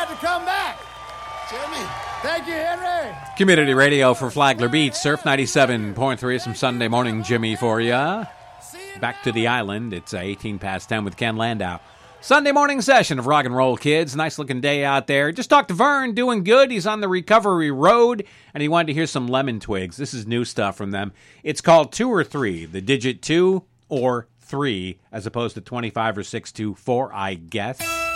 glad to come back. Jimmy. Thank you, Henry. Community radio for Flagler Beach. Surf 97.3. Some Sunday morning Jimmy for you. Back to the island. It's 18 past 10 with Ken Landau. Sunday morning session of Rock and Roll Kids. Nice looking day out there. Just talked to Vern, doing good. He's on the recovery road, and he wanted to hear some Lemon Twigs. This is new stuff from them. It's called 2 or 3, the digit 2 or 3, as opposed to 25 or 6 to 4, I guess.